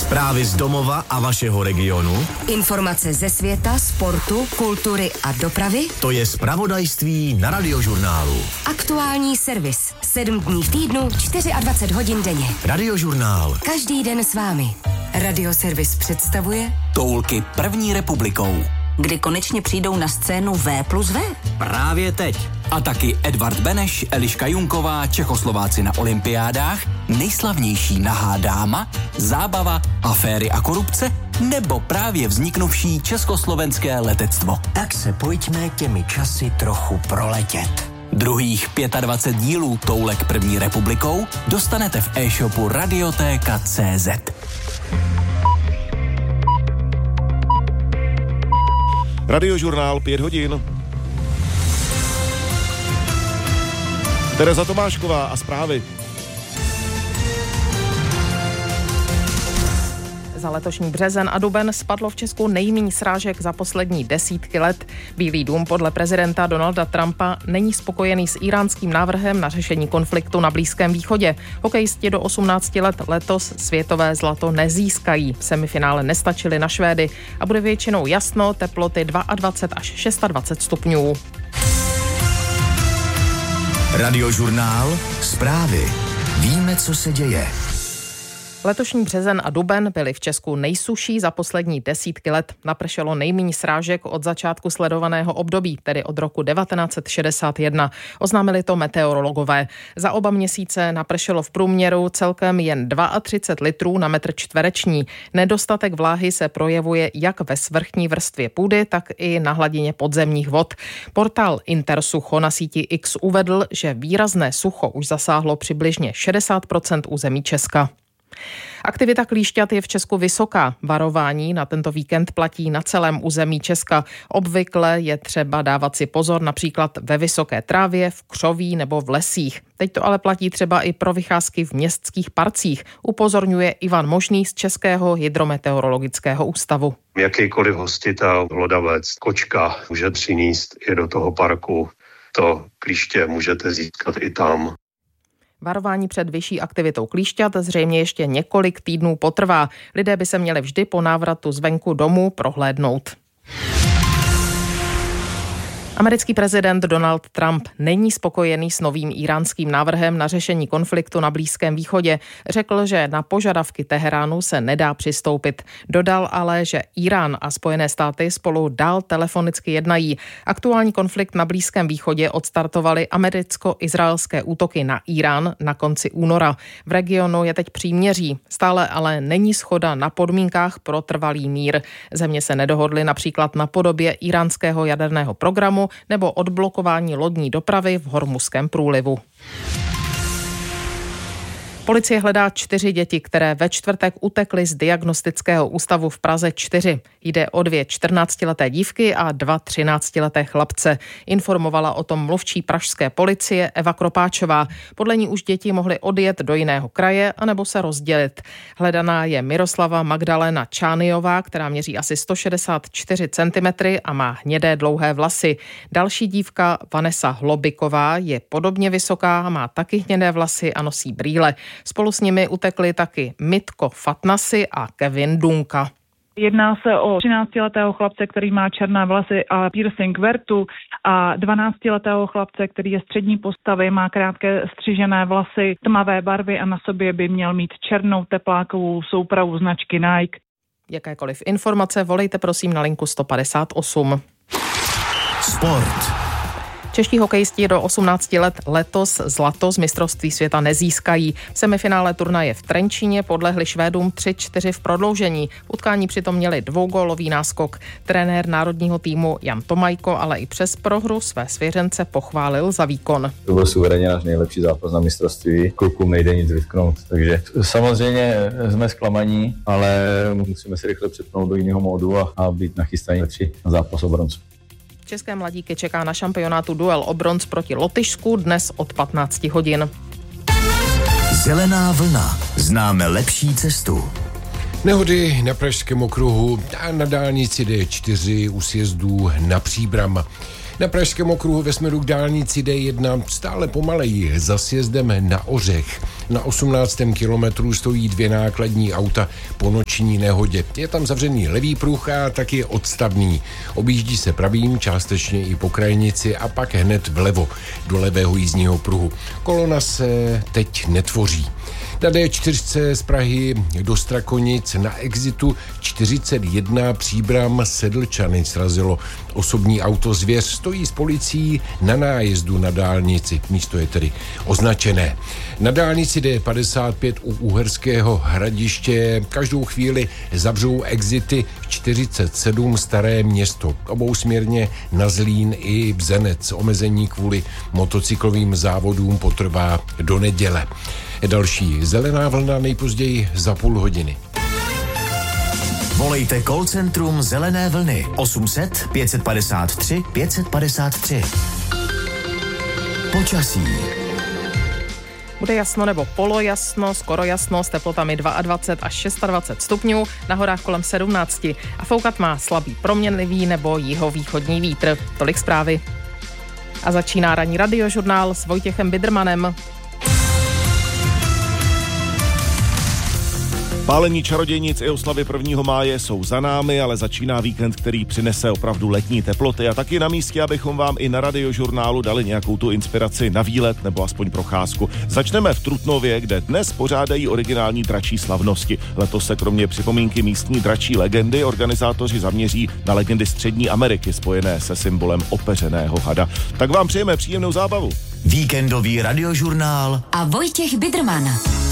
Zprávy z domova a vašeho regionu. Informace ze světa, sportu, kultury a dopravy. To je zpravodajství na Radiožurnálu. Aktuální servis. 7 dní v týdnu, 24 hodin denně. Radiožurnál. Každý den s vámi. Radioservis představuje Toulky první republikou. Kdy konečně přijdou na scénu V+V? Právě teď. A taky Edvard Beneš, Eliška Junková, Čechoslováci na olympiádách, nejslavnější nahá dáma, zábava, aféry a korupce, nebo právě vzniknuvší československé letectvo. Tak se pojďme těmi časy trochu proletět. Druhých 25 dílů Toulek první republikou dostanete v e-shopu Radiotéka.cz. Radiožurnál 5 hodin. Tereza Tomášková a zprávy. Za letošní březen a duben spadlo v Česku nejméně srážek za poslední desítky let. Bílý dům podle prezidenta Donalda Trumpa není spokojený s íránským návrhem na řešení konfliktu na Blízkém východě. Hokejisti do 18 let letos světové zlato nezískají. V semifinále nestačili na Švédy a bude většinou jasno, teploty 22 až 26 stupňů. Radiožurnál. Zprávy. Víme, co se děje. Letošní březen a duben byly v Česku nejsuší za poslední desítky let. Napršelo nejméně srážek od začátku sledovaného období, tedy od roku 1961. Oznámili to meteorologové. Za oba měsíce napršelo v průměru celkem jen 32 litrů na metr čtvereční. Nedostatek vláhy se projevuje jak ve svrchní vrstvě půdy, tak i na hladině podzemních vod. Portál Intersucho na síti X uvedl, že výrazné sucho už zasáhlo přibližně 60% území Česka. Aktivita klíšťat je v Česku vysoká. Varování na tento víkend platí na celém území Česka. Obvykle je třeba dávat si pozor například ve vysoké trávě, v křoví nebo v lesích. Teď to ale platí třeba i pro vycházky v městských parcích, upozorňuje Ivan Možný z Českého hydrometeorologického ústavu. Jakýkoliv hostitel, hlodavec, kočka může přinést je do toho parku. To klíště můžete získat i tam. Varování před vyšší aktivitou klíšťat zřejmě ještě několik týdnů potrvá. Lidé by se měli vždy po návratu zvenku domů prohlédnout. Americký prezident Donald Trump není spokojený s novým íránským návrhem na řešení konfliktu na Blízkém východě. Řekl, že na požadavky Teheránu se nedá přistoupit. Dodal ale, že Irán a Spojené státy spolu dál telefonicky jednají. Aktuální konflikt na Blízkém východě odstartovaly americko-izraelské útoky na Irán na konci února. V regionu je teď příměří. Stále ale není shoda na podmínkách pro trvalý mír. Země se nedohodly například na podobě iránského jaderného programu nebo odblokování lodní dopravy v Hormuzském průlivu. Policie hledá 4 děti, které ve čtvrtek utekly z diagnostického ústavu v Praze 4. Jde o 2 14leté dívky a 2 13leté chlapce. Informovala o tom mluvčí pražské policie Eva Kropáčová. Podle ní už děti mohly odjet do jiného kraje anebo se rozdělit. Hledaná je Miroslava Magdalena Čányová, která měří asi 164 cm a má hnědé dlouhé vlasy. Další dívka Vanessa Hlobiková je podobně vysoká a má taky hnědé vlasy a nosí brýle. Spolu s nimi utekli taky Mitko Fatnasi a Kevin Dunka. Jedná se o 13letého chlapce, který má černé vlasy a piercing v rtu a 12letého chlapce, který je střední postavy, má krátké střižené vlasy, tmavé barvy a na sobě by měl mít černou teplákovou soupravu značky Nike. Jakékoliv informace volejte prosím na linku 158. Sport. Čeští hokejisti do 18 let letos zlato z mistrovství světa nezískají. V semifinále turnaje v Trenčíně podlehli Švédům 3-4 v prodloužení. V utkání přitom měli 2gólový náskok. Trenér národního týmu Jan Tomajko ale i přes prohru své svěřence pochválil za výkon. To byl suverénně náš nejlepší zápas na mistrovství. Klukům nejde nic vytknout, takže samozřejmě jsme zklamaní, ale musíme se rychle přepnout do jiného módu a být nachystaní na zápas o bronz. České mladíky čeká na šampionátu duel o bronz proti Lotyšsku dnes od 15 hodin. Zelená vlna. Známe lepší cestu. Nehody na Pražském okruhu a na dálnici D4 u sjezdů na Příbram. Na pražském okruhu ve směru k dálnici D1 stále pomaleji za sjezdem na Ořech. Na 18. kilometru stojí 2 nákladní auta po noční nehodě. Je tam zavřený levý pruh a taky odstavný. Objíždí se pravým, částečně i po krajnici a pak hned vlevo do levého jízdního pruhu. Kolona se teď netvoří. Na D4 z Prahy do Strakonic na exitu 41 Příbram Sedlčany srazilo osobní auto Zvěř. Stojí s policií na nájezdu na dálnici. Místo je tedy označené. Na dálnici D55 u Uherského Hradiště každou chvíli zavřou exity 47 Staré Město. Obousměrně na Zlín i Bzenec. Omezení kvůli motocyklovým závodům potrvá do neděle. Další zelená vlna nejpozději za půl hodiny. Volejte call centrum Zelené vlny 800 553 553. Počasí. Bude jasno nebo polojasno, skoro jasno, s teplotami 22 až 26 stupňů, na horách kolem 17 a foukat má slabý proměnlivý nebo jihovýchodní vítr. Tolik zprávy. A začíná ranní radiožurnál s Vojtěchem Bidrmanem. Pálení čarodějnic i oslavy 1. máje jsou za námi, ale začíná víkend, který přinese opravdu letní teploty a taky na místě, abychom vám i na radiožurnálu dali nějakou tu inspiraci na výlet nebo aspoň procházku. Začneme v Trutnově, kde dnes pořádají originální dračí slavnosti. Letos se kromě připomínky místní dračí legendy organizátoři zaměří na legendy Střední Ameriky spojené se symbolem opeřeného hada. Tak vám přejeme příjemnou zábavu. Víkendový radiožurnál a Vojtěch Bidrman.